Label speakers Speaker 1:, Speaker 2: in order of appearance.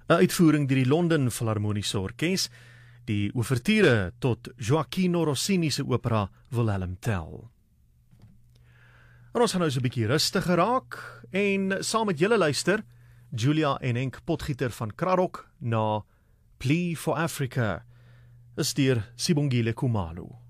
Speaker 1: 'n uitvoering deur die London Philharmoniese Orkees, die ouverture tot Gioacchino Rossini se opera Wilhelm Tell. En ons gaan nou so 'n bietjie rustiger raak en saam met julle luister Julia en Henk Potgieter van Krarok na Plea for Africa is deur Sibongile Khumalo.